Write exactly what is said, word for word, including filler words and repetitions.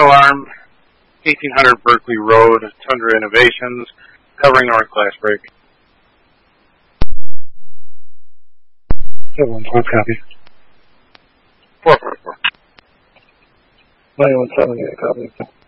alarm, eighteen hundred Berkeley Road, Tundra Innovations, covering North Glass Break. seven one twelve, copy. four four four. nine one seven, yeah, copy.